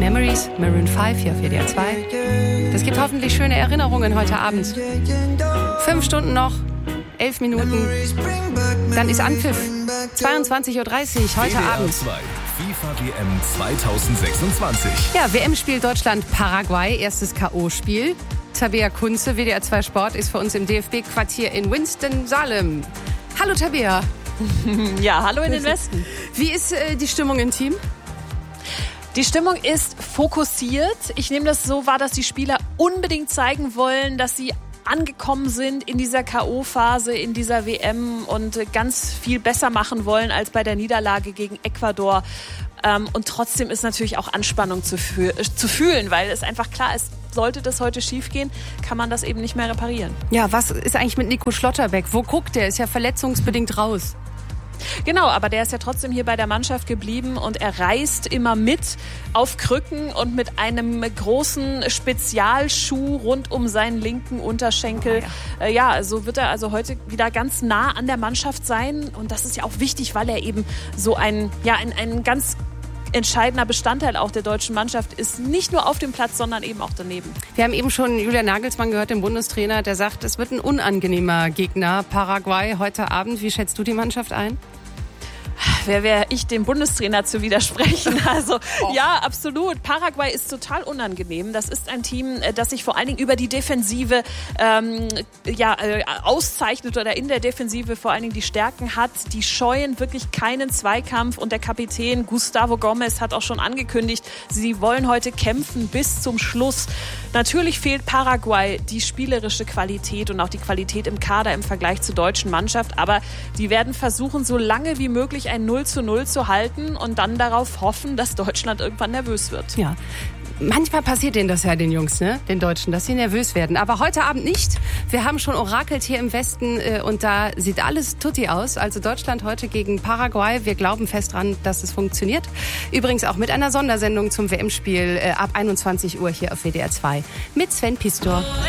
Memories, Maroon 5 hier auf WDR 2. Das gibt hoffentlich schöne Erinnerungen heute Abend. 5 Stunden noch, 11 Minuten. Dann ist Anpfiff. 22.30 Uhr heute WDR Abend. 2, FIFA WM 2026. Ja, WM-Spiel Deutschland-Paraguay, erstes K.O.-Spiel. Tabea Kunze, WDR 2 Sport, ist für uns im DFB-Quartier in Winston-Salem. Hallo Tabea. Ja, hallo in den Westen. Wie ist die Stimmung im Team? Die Stimmung ist fokussiert. Ich nehme das so wahr, dass die Spieler unbedingt zeigen wollen, dass sie angekommen sind in dieser K.O.-Phase, in dieser WM und ganz viel besser machen wollen als bei der Niederlage gegen Ecuador. Und trotzdem ist natürlich auch Anspannung zu fühlen, weil es einfach klar ist, sollte das heute schiefgehen, kann man das eben nicht mehr reparieren. Ja, was ist eigentlich mit Nico Schlotterbeck? Wo guckt der? Ist ja verletzungsbedingt raus. Genau, aber der ist ja trotzdem hier bei der Mannschaft geblieben und er reist immer mit auf Krücken und mit einem großen Spezialschuh rund um seinen linken Unterschenkel. Oh ja. So wird er also heute wieder ganz nah an der Mannschaft sein und das ist ja auch wichtig, weil er eben so ein ganz entscheidender Bestandteil auch der deutschen Mannschaft ist, nicht nur auf dem Platz, sondern eben auch daneben. Wir haben eben schon Julian Nagelsmann gehört, den Bundestrainer, der sagt, es wird ein unangenehmer Gegner, Paraguay, heute Abend. Wie schätzt du die Mannschaft ein? Wer wäre ich, dem Bundestrainer zu widersprechen? Also ja, absolut. Paraguay ist total unangenehm. Das ist ein Team, das sich vor allen Dingen über die Defensive auszeichnet oder in der Defensive vor allen Dingen die Stärken hat. Die scheuen wirklich keinen Zweikampf und der Kapitän Gustavo Gomez hat auch schon angekündigt, sie wollen heute kämpfen bis zum Schluss. Natürlich fehlt Paraguay die spielerische Qualität und auch die Qualität im Kader im Vergleich zur deutschen Mannschaft, aber die werden versuchen, so lange wie möglich ein 0:0 zu halten und dann darauf hoffen, dass Deutschland irgendwann nervös wird. Ja, manchmal passiert denen das ja, den Jungs, ne? Den Deutschen, dass sie nervös werden. Aber heute Abend nicht. Wir haben schon orakelt hier im Westen und da sieht alles tutti aus. Also Deutschland heute gegen Paraguay. Wir glauben fest dran, dass es funktioniert. Übrigens auch mit einer Sondersendung zum WM-Spiel ab 21 Uhr hier auf WDR 2 mit Sven Pistor.